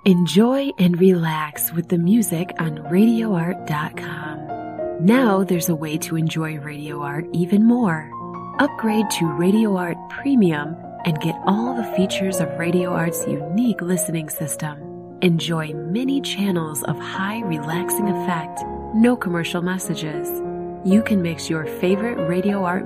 Enjoy and relax with the music on RadioArt.com. Now there's a way to enjoy Radio Art even more. Upgrade to Radio Art Premium and get all the features of Radio Art's unique listening system. Enjoy many channels of high relaxing effect, no commercial messages. You can mix your favorite Radio Art